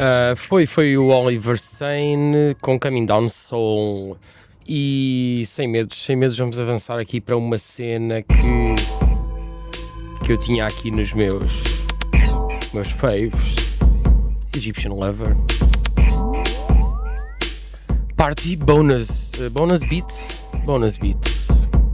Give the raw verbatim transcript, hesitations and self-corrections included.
Uh, foi, foi o Oliver Sane com Coming Down Soul. E sem medos, sem medos, vamos avançar aqui para uma cena que, que eu tinha aqui nos meus, meus faves. Egyptian Lover. Party bonus, uh, bonus beats, bonus beats.